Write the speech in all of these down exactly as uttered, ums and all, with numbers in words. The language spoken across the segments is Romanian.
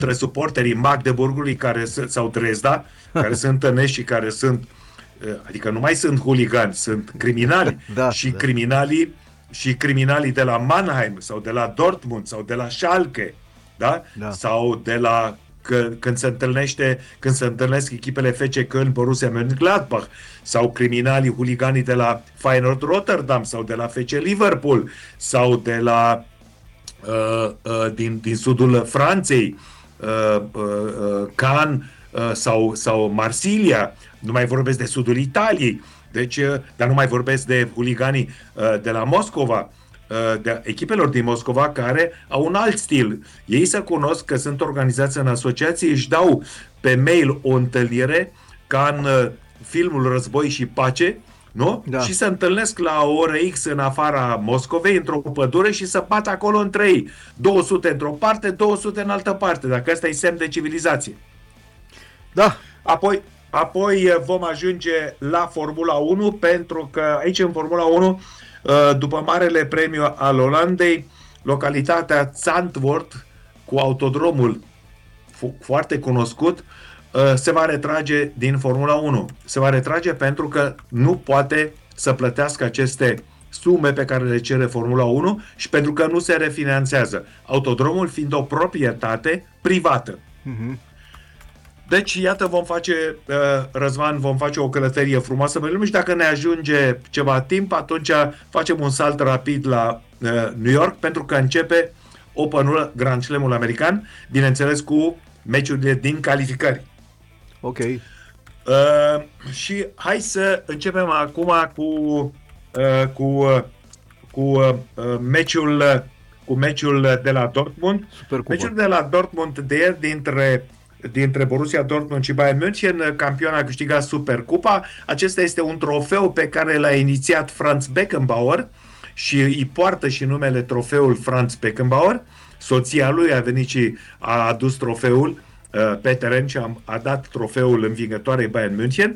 între suporterii Magdeburgului care s- sau Dresda, care sunt tănești și care sunt, uh, adică nu mai sunt huligani, sunt criminali Da, și da, criminalii și criminalii de la Mannheim sau de la Dortmund sau de la Schalke, da? da. Sau de la că, când se întâlnește, când se întâlnesc echipele F C Köln, Borussia Mönchengladbach sau criminalii huliganii de la Feyenoord Rotterdam sau de la F C Liverpool sau de la uh, uh, din, din sudul Franței, uh, uh, uh, Cannes uh, sau, sau Marsilia, nu mai vorbesc de sudul Italiei, deci, uh, dar nu mai vorbesc de huliganii uh, de la Moscova, uh, de echipelor din Moscova care au un alt stil. Ei se cunosc că sunt organizați în asociații, își dau pe mail o întâlnire ca în uh, filmul Război și Pace, nu? Da. Și se întâlnesc la o oră X în afara Moscovei, într-o pădure și se bat acolo între ei. două sute într-o parte, două sute în altă parte, dacă ăsta e semn de civilizație. Da. Apoi, apoi vom ajunge la Formula unu, pentru că aici în Formula unu, după marele premiu al Olandei, localitatea Zandvoort, cu autodromul foarte cunoscut, se va retrage din Formula unu. Se va retrage pentru că nu poate să plătească aceste sume pe care le cere Formula unu și pentru că nu se refinanțează. Autodromul fiind o proprietate privată. Mhm. Deci, iată, vom face, Răzvan, vom face o călătorie frumoasă pe lume și dacă ne ajunge ceva timp, atunci facem un salt rapid la New York, pentru că începe Openul, Grand Slam-ul american, bineînțeles cu meciurile din calificări. Ok. Uh, și hai să începem acum cu uh, cu uh, cu uh, meciul cu meciul de la Dortmund. Supercupa. Meciul de la Dortmund de ieri dintre dintre Borussia Dortmund și Bayern München, campion a câștigat Supercupa. Acesta este un trofeu pe care l-a inițiat Franz Beckenbauer și îi poartă și numele trofeul Franz Beckenbauer. Soția lui a venit și a adus trofeul pe teren și a, a dat trofeul învingătoarei Bayern München.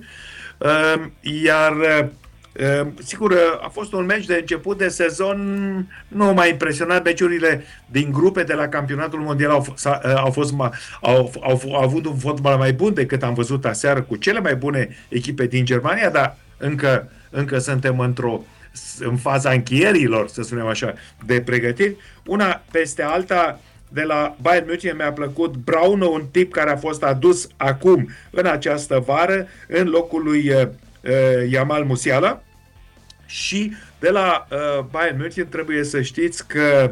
Iar sigur, a fost un meci de început de sezon, nu m-a impresionat. Meciurile din grupe de la campionatul mondial au, au, fost, au, au, au avut un fotbal mai bun decât am văzut aseară cu cele mai bune echipe din Germania, dar încă, încă suntem într-o în faza încheierilor, să spunem așa, de pregătiri. Una peste alta, de la Bayern München mi-a plăcut Brauno, un tip care a fost adus acum în această vară în locul lui uh, Jamal Musiala. Și de la uh, Bayern München trebuie să știți că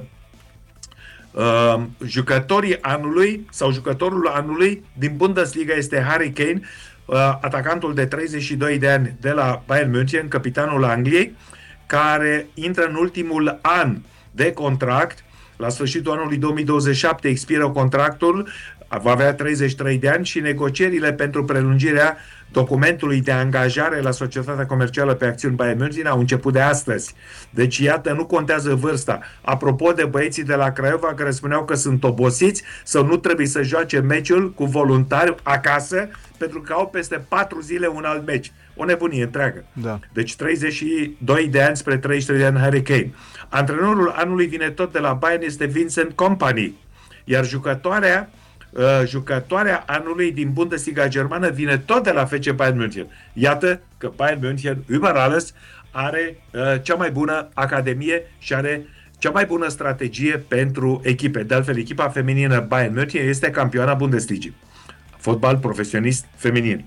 uh, jucătorii anului sau jucătorul anului din Bundesliga este Harry Kane, uh, atacantul de treizeci și doi de ani de la Bayern München, capitanul Angliei, care intră în ultimul an de contract. La sfârșitul anului două mii douăzeci și șapte expiră contractul, va avea treizeci și trei de ani și negocierile pentru prelungirea documentului de angajare la societatea comercială pe acțiuni Bayern München au început de astăzi. Deci, iată, nu contează vârsta. Apropo de băieții de la Craiova care spuneau că sunt obosiți sau nu trebuie să joace meciul cu voluntari acasă pentru că au peste patru zile un alt meci. O nebunie întreagă. Da. Deci treizeci și doi de ani spre treizeci și trei de ani Harry Kane. Antrenorul anului vine tot de la Bayern, este Vincent Kompany. Iar jucătoarea uh, jucătoarea anului din Bundesliga germană vine tot de la F C Bayern München. Iată că Bayern München, über alles, are uh, cea mai bună academie și are cea mai bună strategie pentru echipe. De altfel, echipa feminină Bayern München este campioana Bundesligii. Fotbal profesionist feminin.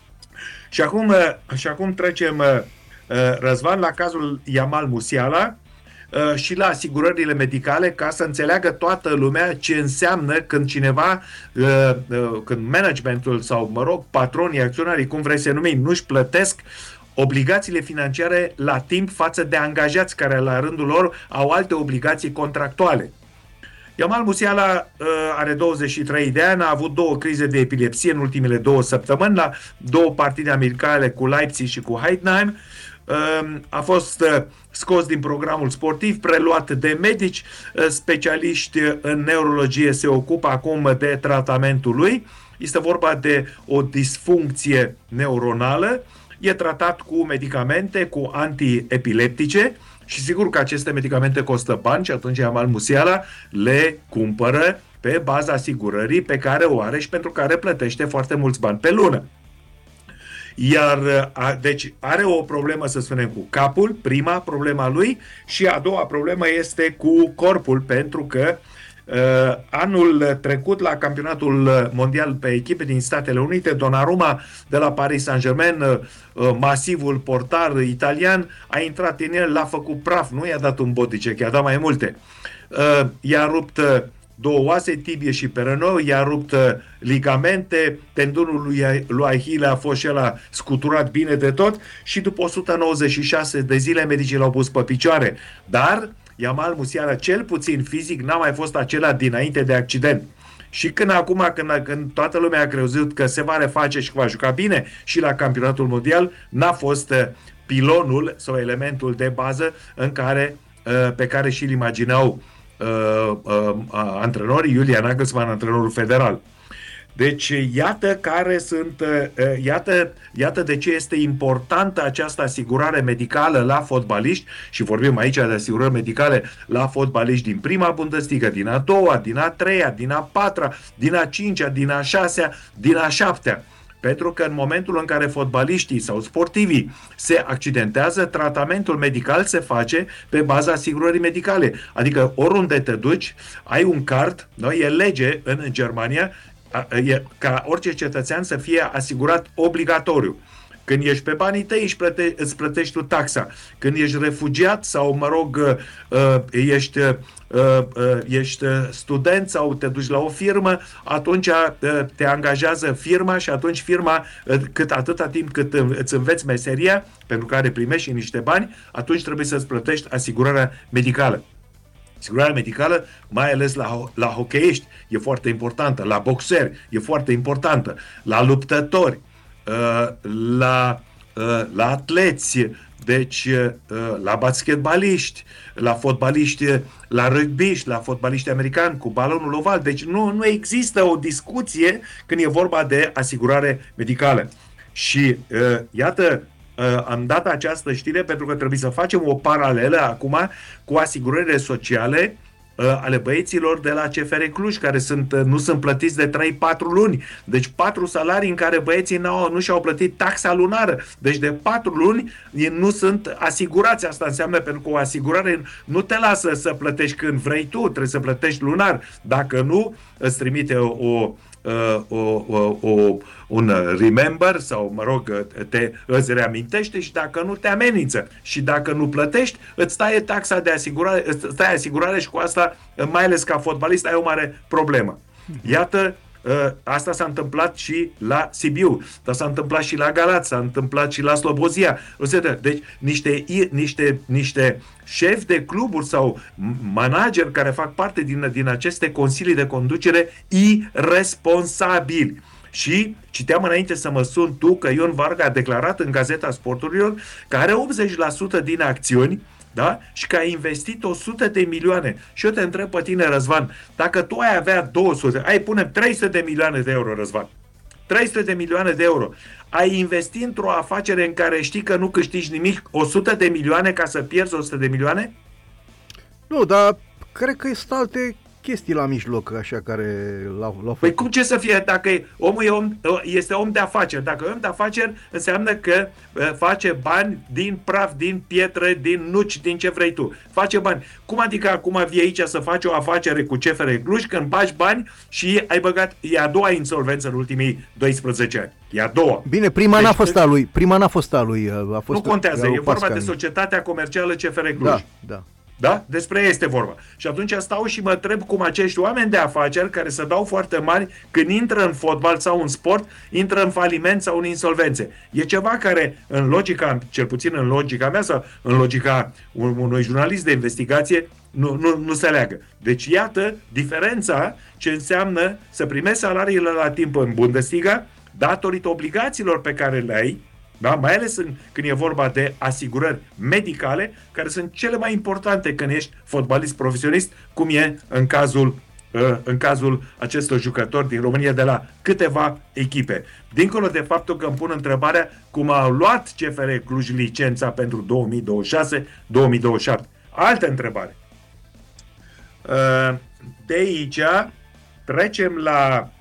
Și acum, și acum trecem, Răzvan, la cazul Jamal Musiala și la asigurările medicale, ca să înțeleagă toată lumea ce înseamnă când cineva, când managementul sau, mă rog, patronii, acționarii, cum vrei să numim, nu-și plătesc obligațiile financiare la timp față de angajați care la rândul lor au alte obligații contractuale. Jamal Musiala uh, are douăzeci și trei de ani, a avut două crize de epilepsie în ultimele două săptămâni, la două partide amicale cu Leipzig și cu Heidenheim. Uh, a fost uh, scos din programul sportiv, preluat de medici, uh, specialiști în neurologie se ocupă acum de tratamentul lui. Este vorba de o disfuncție neuronală, e tratat cu medicamente, cu antiepileptice. Și sigur că aceste medicamente costă bani și atunci Jamal Musiala le cumpără pe baza asigurării pe care o are și pentru care plătește foarte mulți bani pe lună. Iar, a, deci, are o problemă, să spunem, cu capul, prima problema lui, și a doua problemă este cu corpul, pentru că uh, anul trecut, la campionatul mondial pe echipe din Statele Unite, Donnarumma de la Paris Saint-Germain, uh, masivul portar italian, a intrat în el, l-a făcut praf, nu i-a dat un bodycheck, i-a dat mai multe. Uh, i-a rupt uh, două oase, tibie și peronou, i-a rupt ligamente, tendonul lui, lui Achille a fost și ăla scuturat bine de tot și după o sută nouăzeci și șase de zile medicii l-au pus pe picioare. Dar Yamal Musiala, cel puțin fizic, n-a mai fost acela dinainte de accident. Și când acum, când, când toată lumea a crezut că se va reface și că va juca bine și la campionatul mondial, n-a fost pilonul sau elementul de bază în care, pe care și-l imaginau Uh, uh, uh, antrenorii, Julian Nagelsmann, antrenorul federal. Deci, iată care sunt, uh, iată, iată de ce este importantă această asigurare medicală la fotbaliști, și vorbim aici de asigurări medicale la fotbaliști din prima Bundesliga, din a doua, din a treia, din a patra, din a cincea, din a șasea, din a șaptea. Pentru că în momentul în care fotbaliștii sau sportivii se accidentează, tratamentul medical se face pe baza asigurării medicale. Adică oriunde te duci, ai un card, nu? E lege în Germania e, ca orice cetățean să fie asigurat obligatoriu. Când ești pe banii tăi, îți, plăte, îți plătești tu taxa. Când ești refugiat sau, mă rog, ești, ești student sau te duci la o firmă, atunci te angajează firma și atunci firma, cât atâta timp cât îți înveți meseria, pentru care primești și niște bani, atunci trebuie să-ți plătești asigurarea medicală. Asigurarea medicală, mai ales la, la hockeyiști, e foarte importantă, la boxeri e foarte importantă, la luptători, la, la atleți, deci la basketbaliști, la fotbaliști, la rugbyști, la fotbaliști americani cu balonul oval. Deci nu, nu există o discuție când e vorba de asigurare medicală. Și iată, am dat această știre pentru că trebuie să facem o paralelă acum cu asigurările sociale ale băieților de la C F R Cluj, care sunt, nu sunt plătiți de trei patru luni. Deci patru salarii în care băieții n-au, nu și-au plătit taxa lunară. Deci de patru luni nu sunt asigurați. Asta înseamnă, pentru că o asigurare nu te lasă să plătești când vrei tu, trebuie să plătești lunar. Dacă nu, îți trimite o Uh, o, o, o, un remember sau, mă rog, te, îți reamintește și dacă nu te amenință. Și dacă nu plătești, îți taie taxa de asigurare, îți taie asigurare și cu asta, mai ales ca fotbalist, ai o mare problemă. Iată, asta s-a întâmplat și la Sibiu, dar s-a întâmplat și la Galați, s-a întâmplat și la Slobozia. Deci niște, niște, niște șefi de cluburi sau manageri care fac parte din, din aceste consilii de conducere irresponsabili. Și citeam înainte să mă sun tu că Ion Varga a declarat în Gazeta Sporturilor că are optzeci la sută din acțiuni, da? Și că ai investit o sută de milioane. Și eu te întreb pe tine, Răzvan, dacă tu ai avea două sute, ai punem trei sute de milioane de euro, Răzvan. trei sute de milioane de euro. Ai investit într-o afacere în care știi că nu câștigi nimic, o sută de milioane ca să pierzi o sută de milioane? Nu, dar cred că sunt alte chestii la mijloc, așa, care l-au, l-au făcut. Păi cum ce să fie? Dacă omul e om, este om de afaceri, dacă e om de afaceri, înseamnă că face bani din praf, din pietre, din nuci, din ce vrei tu. Face bani. Cum adică acum vii aici să faci o afacere cu C F R Cluj când bagi bani și ai băgat, e a doua insolvență în ultimii doisprezece ani. E a doua. Bine, prima deci, n-a fost a lui. Prima n-a fost a lui. A fost nu contează, e vorba Pascani. de societatea comercială C F R Cluj. Da, da. Da? Despre este vorba. Și atunci stau și mă întreb cum acești oameni de afaceri care se dau foarte mari când intră în fotbal sau în sport, intră în faliment sau în insolvențe. E ceva care în logica, cel puțin în logica mea sau în logica unui jurnalist de investigație, nu, nu, nu se leagă. Deci iată diferența ce înseamnă să primești salariile la timp în Bundesliga datorită obligațiilor pe care le ai, da? Mai ales în, când e vorba de asigurări medicale, care sunt cele mai importante când ești fotbalist profesionist, cum e în cazul, în cazul acestor jucători din România de la câteva echipe. Dincolo de faptul că îmi pun întrebarea cum a luat C F R Cluj licența pentru două mii douăzeci și șase două mii douăzeci și șapte. Altă întrebare. De aici Trecem la